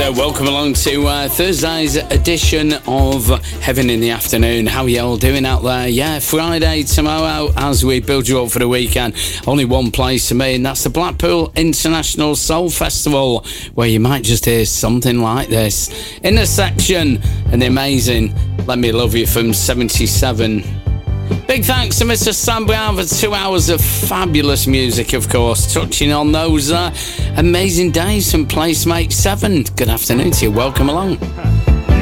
Welcome along to Thursday's edition of Heaven in the Afternoon. How are you all doing out there? Yeah, Friday tomorrow as we build you up for the weekend. Only one place to me, and that's the Blackpool International Soul Festival, where you might just hear something like this. In the section, an amazing Let Me Love You from 77. Big thanks to Mr. Sam Brown for 2 hours of fabulous music, of course, touching on those amazing days from Placemate 7. Good afternoon to you. Welcome along.